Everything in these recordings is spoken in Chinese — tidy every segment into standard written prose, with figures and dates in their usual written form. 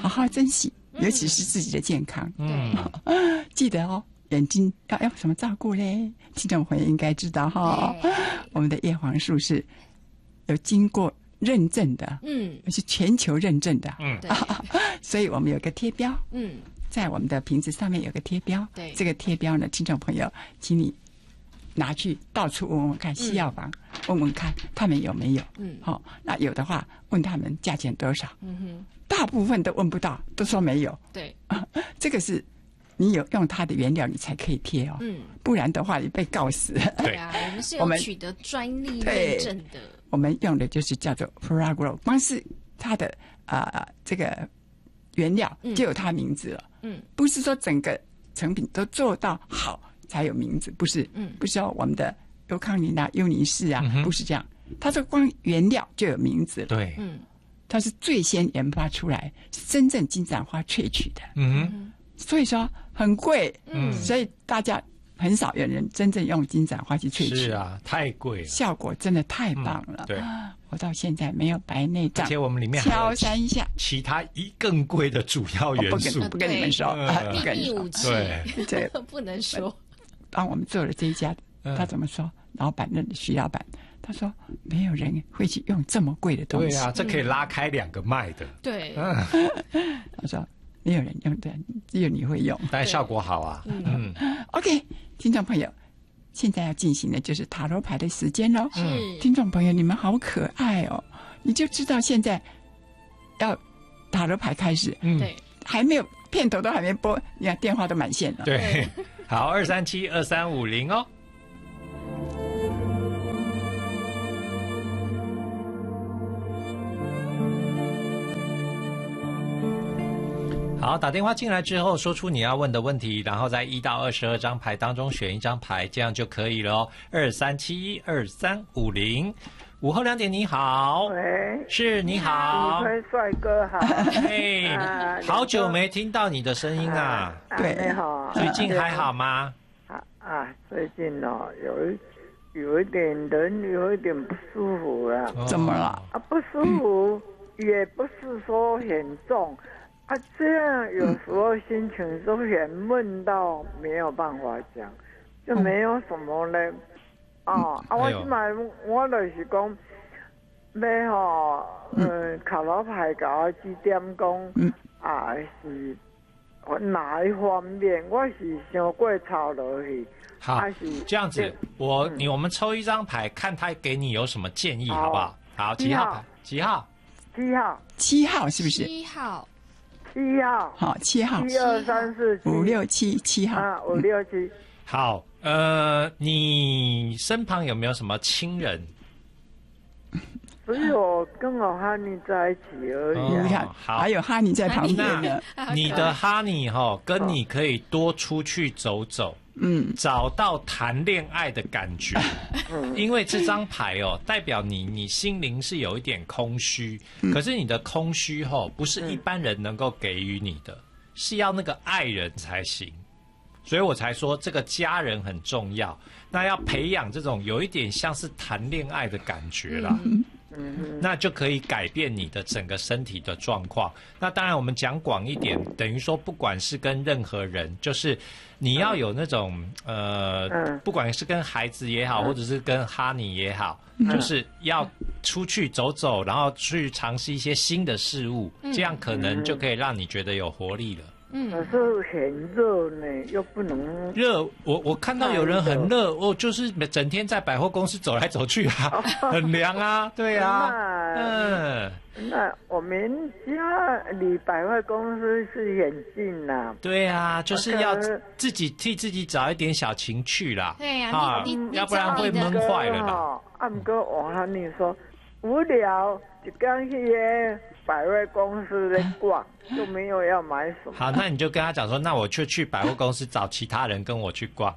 好好珍惜，尤其是自己的健康。记得哦，眼睛要什么照顾嘞？听众朋友应该知道哈，我们的叶黄素是有经过认证的，是全球认证的，所以我们有个贴标，在我们的瓶子上面有个贴标，这个贴标呢，听众朋友，请你拿去到处问问看，西药房问问看他们有没有，那有的话问他们价钱多少，大部分都问不到，都说没有，这个是你有用它的原料你才可以贴哦，不然的话你被告死。 对啊，我们是有取得专利认证的， 我们用的就是叫做 Fragro， 光是它的这个原料就有它名字了，不是说整个成品都做到好才有名字，不是，不是说我们的优康宁啊、优宁氏啊，不是这样，它这光原料就有名字了， 对， 它是最先研发出来，是真正金盏花萃取的，所以说很贵，所以大家很少有人真正用金盏花去萃取， 是啊，太贵了， 效果真的太棒了，对。我到现在没有白内障， 而且我们里面还敲三下其他更贵的主要元素， 不跟你们说， 不跟你说，对，这个不能说。 当我们做了这一家，他怎么说？老板徐老板，他说没有人会去用这么贵的东西。 对啊，这可以拉开2个卖的。 对， 他说没有人用的，只有你会用， 但效果好啊。 OK， 听众朋友。现在要进行的就是塔罗牌的时间咯。听众朋友，你们好可爱哦！你就知道现在要塔罗牌开始， 对， 还没有片头都还没播，你看电话都满线了。 对，好，2372350哦。好，打电话进来之后，说出你要问的问题，然后在1到22张牌当中选一张牌，这样就可以了哦。23712350，午后2点，你好， 喂， 是你好， 宇辉帅哥好， 哎，好久没听到你的声音啊， 对， 你好， 最近还好吗？ 最近哦，有一点人有一点不舒服了， 怎么了？ 不舒服也不是说很重。这样有时候心情就很闷到没有办法讲，就没有什么嘞。我现在我就是讲，要塔罗牌给我指点讲，是哪一方面，我是想过抄落去。 好，这样子，我们抽一张牌，看他给你有什么建议，好不好？好，几号牌？几号 ？7号是不是 ？7号。 7号， 好，7号 ，1、2、3、4、 5、6、7号 ，5、6、7。 好，你身旁有没有什么亲人？ 只有跟我哈尼在一起而已。 你看，还有哈尼在旁边呢。 你的哈尼跟你可以多出去走走。找到谈恋爱的感觉，因为这张牌代表你心灵是有一点空虚，可是你的空虚不是一般人能够给予你的，是要那个爱人才行，所以我才说这个家人很重要，那要培养这种有一点像是谈恋爱的感觉啦。那就可以改变你的整个身体的状况。那当然我们讲广一点，等于说不管是跟任何人，就是你要有那种不管是跟孩子也好，或者是跟哈尼也好，就是要出去走走，然后去尝试一些新的事物，这样可能就可以让你觉得有活力了。 可是很热呢，又不能热。我看到有人很热，就是整天在百货公司走来走去啊，很凉啊，对啊。 那我们家离百货公司是很近啦。 对啊，就是要自己替自己找一点小情趣啦。 对呀， 要不然会闷坏了啦。 不过我和你说，无聊就刚去百货公司在逛，就没有要买什么。 好，那你就跟他讲说，那我就去百货公司找其他人跟我去逛。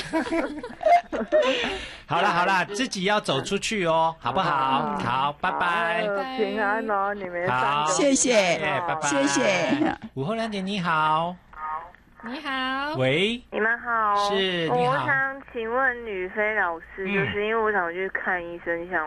好啦，自己要走出去哦，好不好？好，拜拜。 平安哦，你们好， 谢谢， 拜拜， 谢谢。 午后2点，你好。 你好， 喂，你们好， 是，你好。 我想请问吕飞老师，就是因为我想去看医生，想